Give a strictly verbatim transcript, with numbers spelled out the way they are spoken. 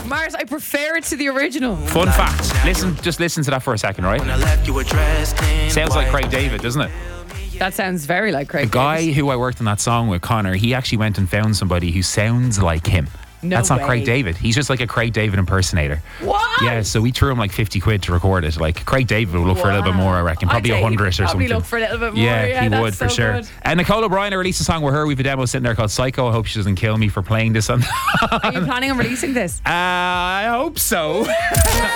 Mars, I prefer it to the original. Fun fact. Listen, just listen to that for a second, right? Sounds like Craig David, doesn't it? That sounds very like Craig The guy David. who I worked on that song with, Connor, he actually went and found somebody who sounds like him. No That's not way. Craig David. He's just like a Craig David impersonator. What? Yeah, so we threw him like fifty quid to record it. Like Craig David would look for a little bit more, I reckon. Probably I'd a say hundred or he'd something. Probably look for a little bit more. Yeah, Yeah, he that's would for so sure. good. And Nicole O'Brien, I released a song with her. We have a demo sitting there called Psycho. I hope she doesn't kill me for playing this on. Are you planning on releasing this? Uh, I hope so.